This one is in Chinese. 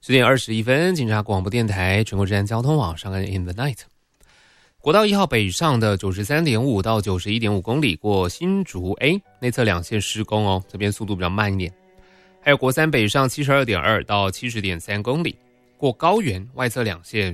10:21，警察广播电台全国治安交通网上岸 In the Night。国道1号北上的93.5到91.5公里过新竹 A 内侧两线施工哦，这边速度比较慢一点。还有国3北上72.2到70.3公里过高原外侧两线